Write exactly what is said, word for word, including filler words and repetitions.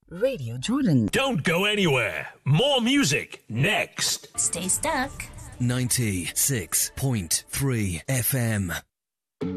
Radio Jordan. Don't go anywhere. More music next. Stay stuck. ninety-six point three F M.